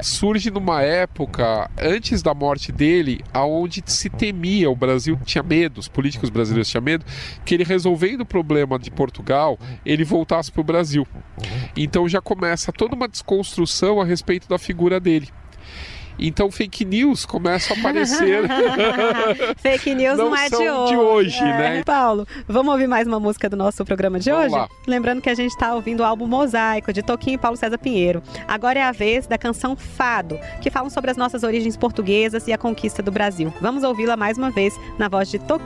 surge numa época, antes da morte dele, onde se temia, o Brasil tinha medo, os políticos brasileiros tinham medo, que ele resolvendo o problema de Portugal, ele voltasse para o Brasil. Então já começa toda uma desconstrução a respeito da figura dele. Então fake news começam a aparecer. Fake news não é de hoje, né? Paulo, vamos ouvir mais uma música do nosso programa de hoje? Lá. Lembrando que a gente está ouvindo o álbum Mosaico, de Toquinho e Paulo César Pinheiro. Agora é a vez da canção Fado, que falam sobre as nossas origens portuguesas e a conquista do Brasil. Vamos ouvi-la mais uma vez na voz de Toquinho.